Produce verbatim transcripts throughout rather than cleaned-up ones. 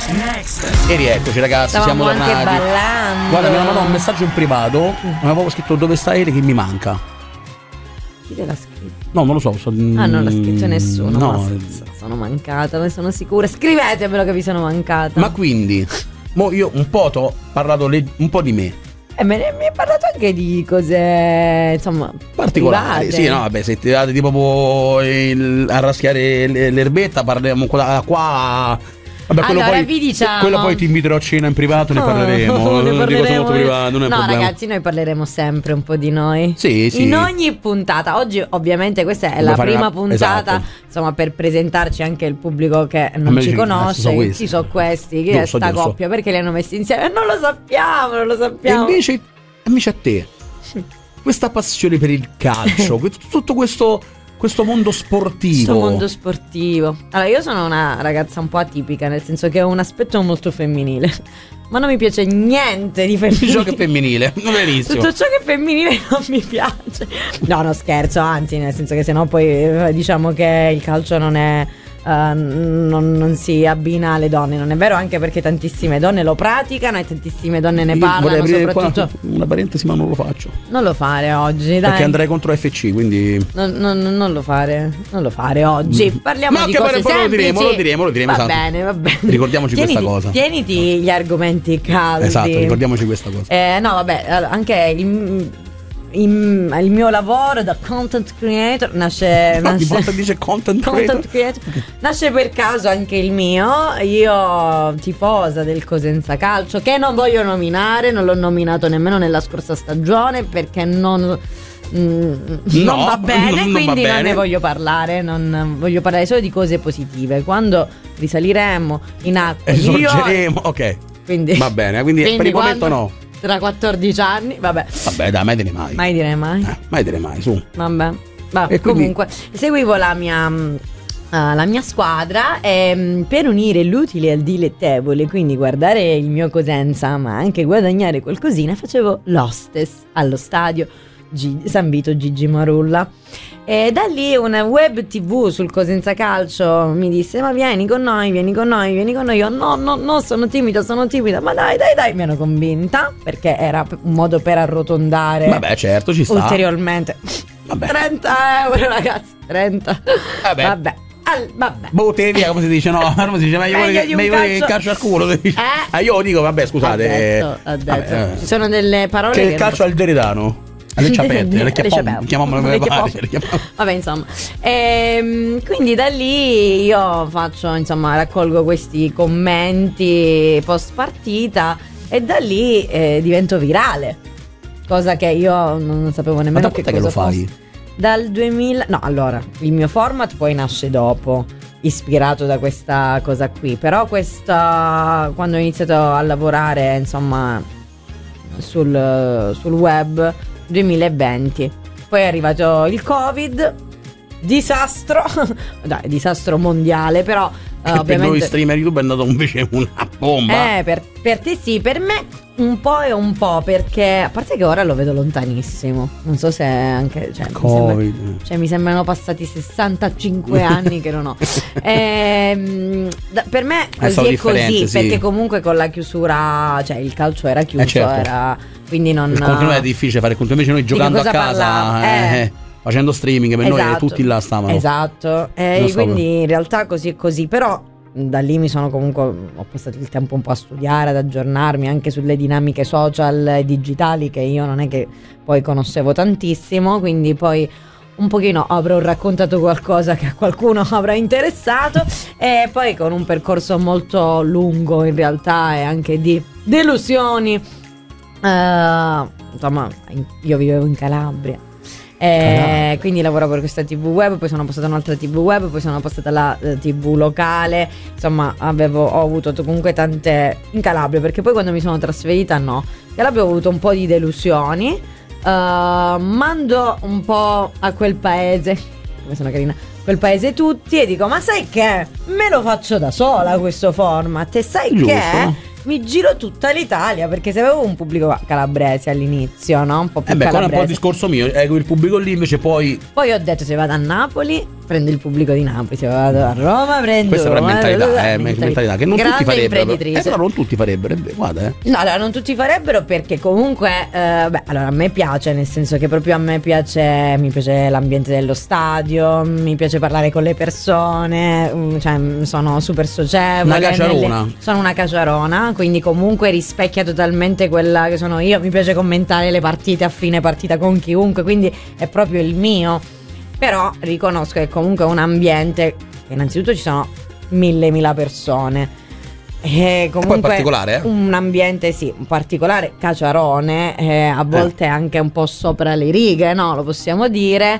Next. E rieccoci ragazzi, stavamo siamo anche tornati. ballando. Guarda, mi hanno mandato un messaggio in privato, mi aveva proprio scritto dove sta Ele che mi manca. Chi te l'ha scritto? No, non lo so. So ah, non l'ha scritto nessuno. No. Ma sono mancata, ne sono sicura. Scrivetemelo che vi sono mancata. Ma quindi, mo io un po' ti ho parlato le, un po' di me. E me ne mi hai parlato anche di cose, insomma, particolari. private. Sì, no, vabbè, se ti date tipo il, a raschiare l'erbetta, parliamo qua. qua vabbè, quello allora poi, vi diciamo, quello poi ti inviterò a cena in privato, ne oh, parleremo. ne parleremo. Di cose molto private, non è no, problema. ragazzi, noi parleremo sempre un po' di noi. Sì, sì. In ogni puntata. Oggi, ovviamente, questa è Devo la fare prima una... puntata. Esatto. Insomma, per presentarci anche il pubblico che non ci ci... conosce. Eh, chi sono questi? Chi giusto, è sta giusto. coppia? Perché li hanno messi insieme? Non lo sappiamo, non lo sappiamo. E invece, amici a te, questa passione per il calcio, tutto questo, questo mondo sportivo. Questo mondo sportivo. Allora, io sono una ragazza un po' atipica, nel senso che ho un aspetto molto femminile. Ma non mi piace niente di femminile. Ciò che è femminile, benissimo. Tutto ciò che è femminile non mi piace. No, no, scherzo, anzi, nel senso che sennò poi diciamo che il calcio non è... Uh, non, non si abbina alle donne, non è vero, anche perché tantissime donne lo praticano e tantissime donne ne Io parlano, vorrei aprire soprattutto qua una parentesi, ma non lo faccio. non lo fare oggi, dai. Perché andrei contro F C, quindi non, non, non lo fare, non lo fare oggi. Parliamo no, di che cose poi lo diremo, semplici. lo diremo, lo diremo. Va esatto. bene, va bene. Ricordiamoci tieniti, questa cosa. Tieniti gli argomenti caldi. Esatto, ricordiamoci questa cosa. Eh, no, vabbè, anche il, il, il mio lavoro da content creator nasce, No, di nasce volta dice content creator. content creator. Nasce per caso anche il mio. Io tifosa del Cosenza Calcio, che non voglio nominare, non l'ho nominato nemmeno nella scorsa stagione perché non Mm, no, non va bene, non, non quindi va bene. non ne voglio parlare. Non voglio parlare solo di cose positive. Quando risaliremo in acqua, esorgeremo, ok. Quindi va bene, quindi, quindi per il momento quando, no. Tra quattordici anni, vabbè. Vabbè, dai, mai dire mai. Mai dire mai. Eh, mai dire mai, su. Vabbè. Vabbè, E quindi- comunque seguivo la mia uh, la mia squadra e, per unire l'utile al dilettevole, quindi guardare il mio Cosenza ma anche guadagnare qualcosina, facevo l'hostess allo stadio G- San Vito Gigi Marulla. E da lì una web tv sul Cosenza Calcio mi disse: ma vieni con noi, vieni con noi, vieni con noi. Io no, no, no, sono timida, sono timida. Ma dai, dai, dai. Mi hanno convinta perché era un modo per arrotondare Vabbè, certo, ci sta. ulteriormente. Vabbè. trenta euro, ragazzi, trenta. Vabbè. Vabbè. Al, vabbè. Botte via, come si dice? No, come si dice? Meglio, Meglio che- di un meglio che calcio- calcio al culo. si dice. Eh? Ah, io dico, vabbè, scusate. Ha detto, eh, ha detto. vabbè, eh. Ci sono delle parole Che che il calcio al deredano. Alle ciapette, alle chiappom, chiamiamole come Le pare. chiappom. Vabbè, insomma. Ehm, quindi da lì io faccio, insomma, raccolgo questi commenti post partita e da lì eh, divento virale. Cosa che io non sapevo Ma nemmeno da che quant'è cosa che lo fai? fosse. Dal duemila. No, allora, il mio format poi nasce dopo, ispirato da questa cosa qui. Però questa, quando ho iniziato a lavorare, insomma, sul, sul web, duemilaventi. Poi è arrivato il Covid, disastro, dai, disastro mondiale, però eh, Per ovviamente noi streamer YouTube è andato invece una bomba. eh, per, per te sì, per me un po' e un po', perché a parte che ora lo vedo lontanissimo. Non so se anche cioè, mi, Covid. sembra, cioè, mi sembrano passati sessantacinque anni che non ho. Ehm, da- per me È stato così è così, differente, sì. perché comunque con la chiusura, cioè il calcio era chiuso, Eh, certo. era, quindi non Il contenuto è difficile fare il contenuto, invece noi giocando a cosa casa, parlavo? eh, Eh. facendo streaming, per noi Esatto. tutti là stavano. Esatto, e Non so quindi come. in realtà così è così, però da lì mi sono comunque, ho passato il tempo un po' a studiare, ad aggiornarmi anche sulle dinamiche social e digitali che io non è che poi conoscevo tantissimo, quindi poi un pochino avrò raccontato qualcosa che a qualcuno avrà interessato e poi con un percorso molto lungo in realtà e anche di delusioni. Eh, insomma, io vivevo in Calabria. Eh, quindi lavoro per questa tv web, poi sono passata a un'altra tv web, poi sono passata alla eh, tv locale. Insomma, avevo, ho avuto t- comunque tante in Calabria, perché poi quando mi sono trasferita no, in Calabria ho avuto un po' di delusioni. Eh, mando un po' a quel paese, come sono carina, quel paese tutti, e dico: ma sai che? Me lo faccio da sola questo format, e sai Giusto. che? Mi giro tutta l'Italia, perché se avevo un pubblico calabrese all'inizio, no? Un po' più Eh beh, quello è un po' il calabrese. discorso mio. Ecco, il pubblico lì invece poi. Poi ho detto: se vado a Napoli prendo il pubblico di Napoli, se vado a Roma prendo questa è una Roma, mentalità, eh, eh, mentalità. mentalità che non Grande tutti farebbero. imprenditrice. Eh, però non tutti farebbero, eh, guarda, eh. No, allora non tutti farebbero, perché comunque eh, beh, allora a me piace, nel senso che proprio a me piace, mi piace l'ambiente dello stadio, mi piace parlare con le persone, mm, cioè sono super socievole. Una caciarona. nelle- sono una caciarona, quindi comunque rispecchia totalmente quella che sono io. Mi piace commentare le partite a fine partita con chiunque, quindi è proprio il mio. Però riconosco che comunque è un ambiente che innanzitutto ci sono mille mila persone. E comunque poi particolare, eh? un ambiente sì, un particolare caciarone, eh, a volte anche un po' sopra le righe, no? Lo possiamo dire.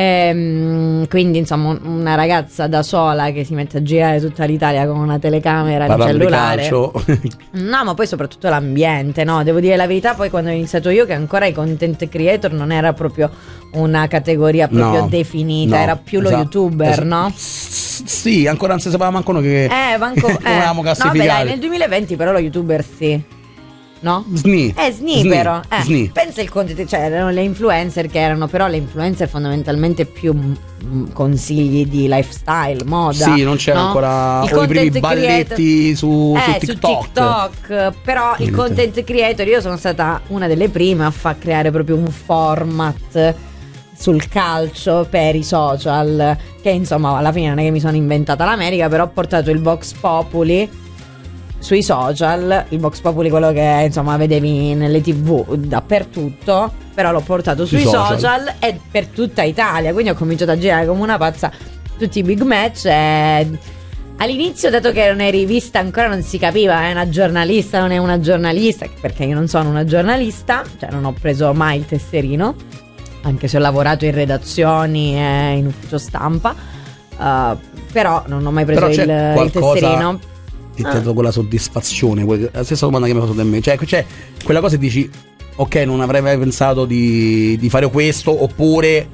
Ehm, quindi insomma un- una ragazza da sola che si mette a girare tutta l'Italia con una telecamera di Parlando di cellulare. calcio. No, ma poi soprattutto l'ambiente, no? Devo dire la verità, poi quando ho iniziato io, che ancora i content creator non era proprio una categoria proprio No, definita, no, era più lo esatto, youtuber, esatto. no? S- Sì, ancora non si sapeva manco noi che Eh, manco eh. come avevamo No, beh, dai, classificare. nel duemilaventi però lo youtuber sì. No? Sni. Eh, sni, però. Eh, Sni. pensa il content, cioè erano le influencer che erano, però le influencer fondamentalmente più mm, consigli di lifestyle, moda. Sì, non c'era no? ancora Il o i primi content balletti su, Eh, su su TikTok. TikTok, però il Niente. content creator, io sono stata una delle prime a far creare proprio un format sul calcio per i social, che insomma alla fine non è che mi sono inventata l'America, però ho portato il Vox Populi sui social, il Vox Populi quello che insomma vedevi nelle tv dappertutto, però l'ho portato Sui sui social. social e per tutta Italia, quindi ho cominciato a girare come una pazza tutti i big match e all'inizio, dato che non eri vista ancora, non si capiva, è una giornalista, non è una giornalista, perché io non sono una giornalista, cioè non ho preso mai il tesserino, anche se ho lavorato in redazioni e in ufficio stampa, uh, però non ho mai preso Però c'è il, il qualcosa- tesserino. Ti ti ha dato quella soddisfazione, quel- la stessa domanda che mi hai fatto da me. Cioè, c'è quella cosa e dici, ok, non avrei mai pensato di, di fare questo, oppure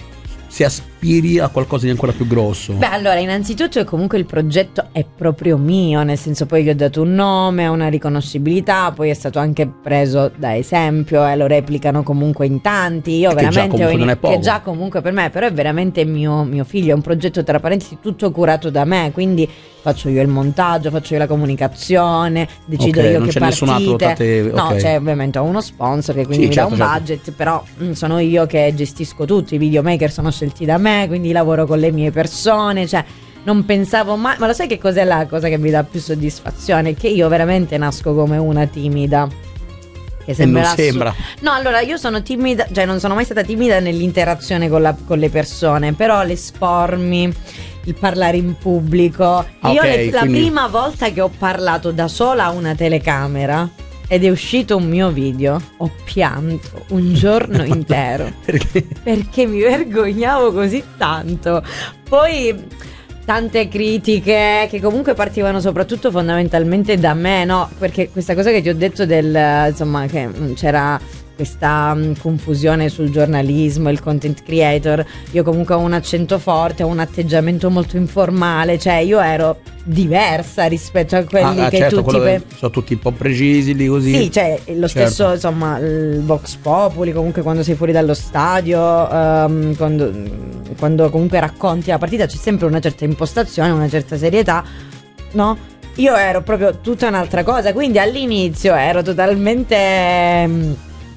si aspiri a qualcosa di ancora più grosso. Beh, allora, innanzitutto comunque il progetto è proprio mio, nel senso poi gli ho dato un nome, una riconoscibilità, poi è stato anche preso da esempio e lo replicano comunque in tanti. Io Che già veramente comunque ho non è ini- poco. che già comunque per me, però è veramente mio, mio figlio, è un progetto tra parentesi tutto curato da me, quindi faccio io il montaggio, faccio io la comunicazione, decido Ok, io non che c'è nessun altro partite. tra te, No, ok. c'è ovviamente ho uno sponsor che quindi Sì, mi certo, dà un certo. budget, però mm, sono io che gestisco tutto, i videomaker sono scelti da me, quindi lavoro con le mie persone, cioè non pensavo mai, ma lo sai che cos'è la cosa che mi dà più soddisfazione? Che io veramente nasco come una timida. Che E non sembrerà assu- sembra. No, allora io sono timida, cioè non sono mai stata timida nell'interazione con, la- con le persone, però l'espormi, il parlare in pubblico. Ah, Io ok, le- la quindi- prima volta che ho parlato da sola a una telecamera ed è uscito un mio video, ho pianto un giorno intero. Perché? Perché mi vergognavo così tanto. Poi tante critiche che comunque partivano soprattutto fondamentalmente da me, no? Perché questa cosa che ti ho detto del, insomma, che mm, c'era questa mm, confusione sul giornalismo, il content creator, io comunque ho un accento forte, ho un atteggiamento molto informale, cioè io ero diversa rispetto a quelli Ah, che certo, tutti quello pe- che sono tutti un po' precisi lì così. sì, cioè lo Certo. stesso, insomma, il Vox Populi, comunque quando sei fuori dallo stadio, ehm, quando, quando comunque racconti la partita c'è sempre una certa impostazione, una certa serietà, no? Io ero proprio tutta un'altra cosa, quindi all'inizio ero totalmente... mm,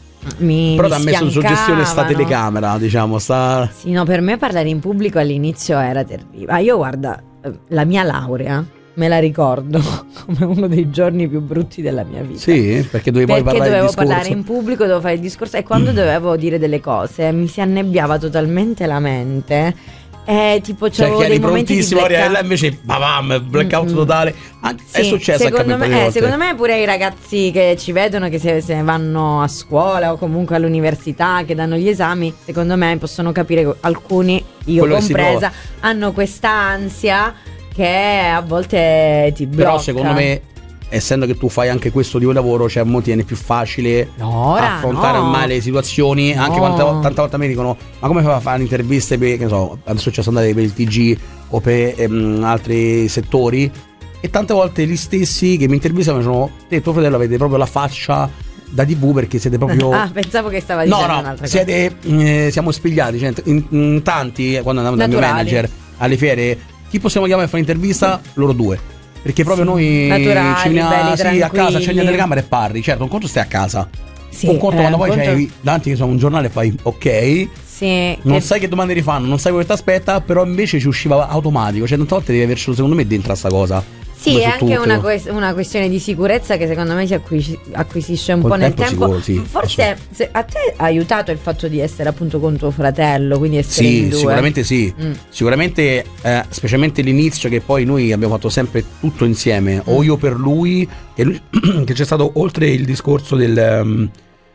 Mi, Però mi ti ha messo in suggestione sta sfiancavano. telecamera, diciamo, sta... Sì, no, per me parlare in pubblico all'inizio era terribile. Ah, io guarda, eh, la mia laurea me la ricordo come uno dei giorni più brutti della mia vita. Sì, perché dovevi poi Perché parlare dovevo il discorso. parlare in pubblico, dovevo fare il discorso e quando dovevo dire delle cose mi si annebbiava totalmente la mente e tipo Cioè c'avevo che eri dei momenti di prontissimo, blackout. Ariella, invece bam, blackout Mm-mm. totale. Anche- è Sì, successo anche a me secondo un paio me, di eh, volte. secondo me pure i ragazzi che ci vedono, che se, se vanno a scuola o comunque all'università, che danno gli esami, secondo me possono capire che alcuni, io Quello che si compresa, hanno questa ansia che a volte ti blocca. Però secondo me, essendo che tu fai anche questo tipo di lavoro, cioè mo ti viene più facile No, ora affrontare no. ormai le situazioni. No. Anche quante, vo- tante volte mi dicono: ma come fai a fare interviste per, che ne so, adesso ci sono andate per il T G o per ehm, altri settori? E tante volte gli stessi che mi intervistano mi dicono: te, tuo fratello, avete proprio la faccia da tivù perché siete proprio Ah, pensavo che stava no dicendo no un'altra cosa. siete eh, siamo spigliati, cioè, in, in tanti quando andavamo dal mio Naturali. manager alle fiere, chi possiamo chiamare a fare intervista? Loro due, perché proprio Sì, noi naturali, ci veniamo belli, sì, a casa, tranquilli. accendi la telecamera e parli. Certo, un conto stai a casa, Sì, un conto eh, quando un poi conto- c'hai davanti che sono un giornale e fai ok, Sì, non che- sai che domande rifanno, non sai quello che ti aspetta, però invece ci usciva automatico, cioè tante volte devi avercelo secondo me dentro a sta cosa. Sì, Come è su anche tutto. una, que- una questione di sicurezza che secondo me si acquis- acquisisce un Col po' nel tempo tempo. sicuro, sì, Forse se- a te ha aiutato il fatto di essere appunto con tuo fratello, quindi essere in Sì, due. sicuramente sì. Mm. Sicuramente, eh, specialmente l'inizio, che poi noi abbiamo fatto sempre tutto insieme, o Mm. io per lui, che, lui- che c'è stato oltre il discorso del, um,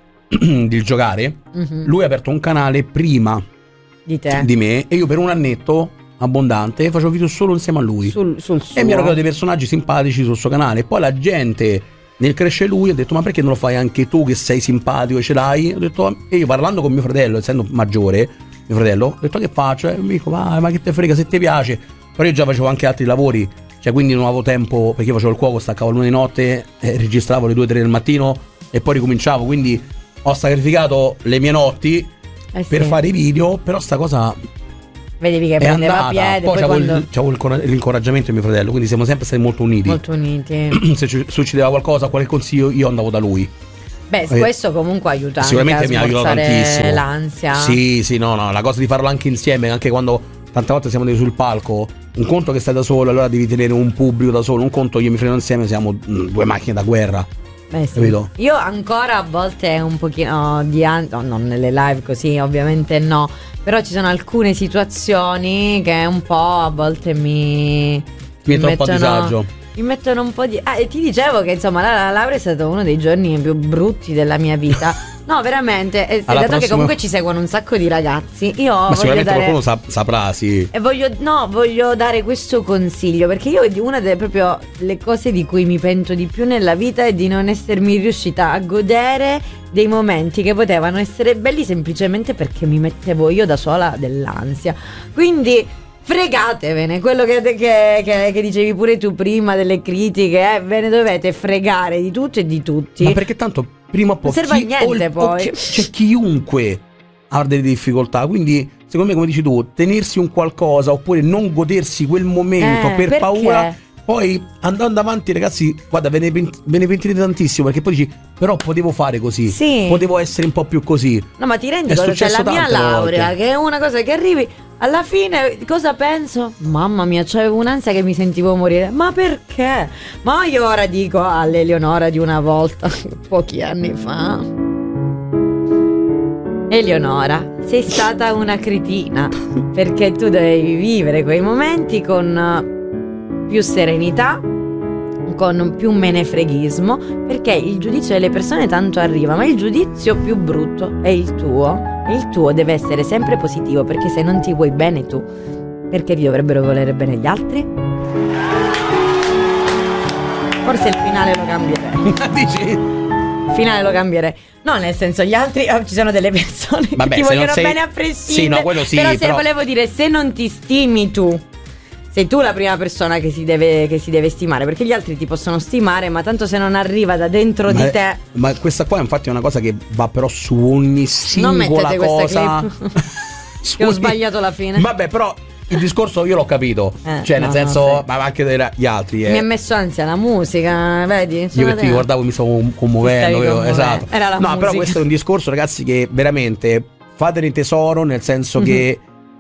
del giocare, Mhm. lui ha aperto un canale prima Di te. di me e io per un annetto abbondante facevo video solo insieme a lui. Sul, sul suo. E mi ero creato dei personaggi simpatici sul suo canale. E poi la gente, nel crescere lui, ha detto: ma perché non lo fai anche tu che sei simpatico e ce l'hai? Ho detto, e io parlando con mio fratello, essendo maggiore, mio fratello, ho detto: che faccio? E mi dico: ma, ma che te frega se ti piace. Però io già facevo anche altri lavori, cioè quindi non avevo tempo, perché io facevo il cuoco, staccavo l'una di notte, eh, registravo le due tre del mattino e poi ricominciavo. Quindi ho sacrificato le mie notti Eh sì. per fare i video, però sta cosa Vedevi che è prendeva andata. piede. Poi Poi c'avevo, quando... il, c'avevo il cor- l'incoraggiamento di mio fratello, quindi siamo sempre stati molto uniti. Molto uniti. Se ci succedeva qualcosa, qualche consiglio, io andavo da lui. Beh, Eh, questo comunque aiuta Sicuramente anche a mi ha aiutato smorzare tantissimo. l'ansia. Sì, sì, no, no, la cosa di farlo anche insieme, anche quando tante volte siamo sul palco. Un conto che stai da solo, allora devi tenere un pubblico da solo. Un conto io e mio fratello insieme siamo mh, due macchine da guerra. Beh, sì. Capito? Io ancora a volte un pochino di an- no, non nelle live così, ovviamente no. Però ci sono alcune situazioni che un po' a volte mi, Mi metto un po' a disagio. mi mettono un po' di... Ah, e ti dicevo che insomma la, la laurea è stato uno dei giorni più brutti della mia vita. No, veramente. E Alla dato che prossima- comunque ci seguono un sacco di ragazzi, io Ma voglio sicuramente dare... qualcuno sap- saprà, sì. E voglio, no, voglio dare questo consiglio, perché io di una delle proprio le cose di cui mi pento di più nella vita è di non essermi riuscita a godere dei momenti che potevano essere belli semplicemente perché mi mettevo io da sola dell'ansia. Quindi fregatevene, quello che, che, che, che dicevi pure tu prima delle critiche, eh, ve ne dovete fregare di tutto e di tutti. Ma perché tanto prima o poi Non serve a niente, o- o poi. chi- c'è chiunque ha delle difficoltà, quindi secondo me, come dici tu, tenersi un qualcosa oppure non godersi quel momento Eh, per perché? paura, poi andando avanti, ragazzi, guarda, ve ne, pent- ve ne pentirete tantissimo, perché poi dici però potevo fare così, Sì. potevo essere un po' più così. No, ma ti rendi È conto? C'è successo la mia tante laurea, volte. che è una cosa che arrivi alla fine, cosa penso? Mamma mia, c'avevo un'ansia che mi sentivo morire. Ma perché? Ma io ora dico all'Eleonora di una volta, pochi anni fa. Eleonora, sei stata una cretina, perché tu dovevi vivere quei momenti con eh, più serenità, con più menefreghismo, perché il giudizio delle persone tanto arriva, ma il giudizio più brutto è il tuo. E il tuo deve essere sempre positivo, perché se non ti vuoi bene tu, perché ti dovrebbero volere bene gli altri? Forse il finale lo cambierei. Dici? Il finale lo cambierei. No, nel senso, gli altri, oh, ci sono delle persone Vabbè, che ti se non vogliono sei- bene a prescindere. Sì, no, quello sì, però se però- volevo dire, se non ti stimi tu, sei tu la prima persona che si deve, che si deve stimare, perché gli altri ti possono stimare, ma tanto se non arriva da dentro Ma, di te. ma questa qua infatti è una cosa che va però su ogni Non singola mettete questa cosa. clip. Su Che ho ogni- sbagliato la fine. Vabbè, però il discorso io l'ho capito. Eh, cioè, no, nel senso, no, sì. ma anche degli altri. Eh. Mi ha messo ansia la musica, vedi? Io Sono che ti te. guardavo mi stavo commuovendo. Ti stavi io- commuovendo. esatto. Era la no, però musica. questo è un discorso, ragazzi, che veramente fatene tesoro, nel senso Mhm. che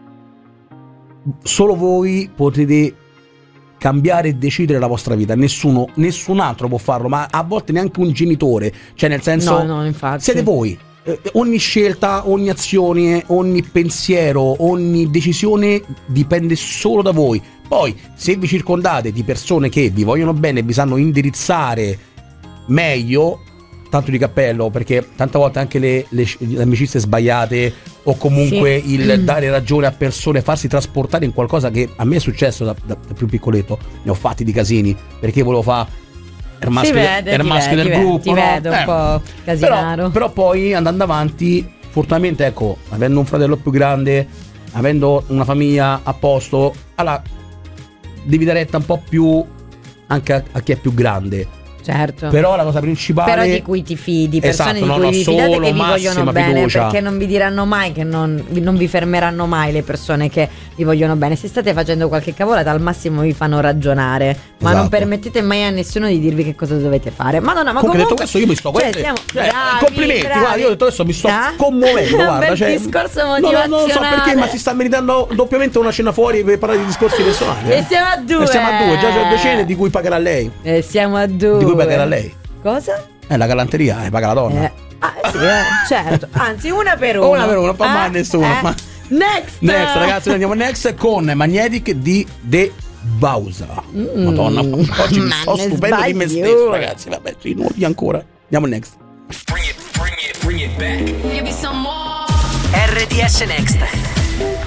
solo voi potete cambiare e decidere la vostra vita. Nessuno, nessun altro può farlo, ma a volte neanche un genitore. Cioè, nel senso, No, no, infatti. siete voi. Eh, ogni scelta, ogni azione, ogni pensiero, ogni decisione dipende solo da voi. Poi, se vi circondate di persone che vi vogliono bene e vi sanno indirizzare meglio, tanto di cappello, perché tante volte anche le, le, le amicizie sbagliate o comunque Sì. il dare ragione a persone, farsi trasportare in qualcosa che a me è successo da, da, da più piccoletto. Ne ho fatti di casini, perché volevo fare era il maschio, vede, era il ti maschio vede, del ti vede, gruppo, ti no? vedo un Eh, po' casinaro. Però, però poi andando avanti, fortunatamente, ecco, avendo un fratello più grande, avendo una famiglia a posto, allora devi dare retta un po' più anche a, a chi è più grande. Certo. Però la cosa principale, però di cui ti fidi, persone esatto, di no, cui no, vi fidate, solo che vi vogliono massima bene, fiducia. perché non vi diranno mai che non, non vi fermeranno mai le persone che vi vogliono bene. Se state facendo qualche cavolata, al massimo vi fanno ragionare, ma Esatto. non permettete mai a nessuno di dirvi che cosa dovete fare. Madonna, ma comunque, detto comunque questo, io mi sto cioè, guarda, siamo cioè, bravi, complimenti, bravi. guarda, io ho detto adesso mi sto Ah? commuovendo, Un guarda, bel cioè, discorso no, no, non lo so motivazionale. perché, ma si sta meritando doppiamente una cena fuori per parlare di discorsi personali. E eh. siamo a due. E siamo a due, già c'è due cene di cui pagherà lei. E siamo a due. Di cui pagherà lei. Cosa? Eh, la galanteria, eh, paga la donna. Eh, ah, sì, eh, certo. Anzi, una per una. Una per una, fa Eh, mai nessuno. eh. Ma... Next. Next, ragazzi, noi andiamo next con Magnetic di The Bausa. Mm. Madonna, oggi mi Ma sto ne stupendo di me sbaglio. stesso, ragazzi. Vabbè, sì, nuovi ancora. Andiamo next. Bring it, bring it, bring it back. Give me some more. R D S Next.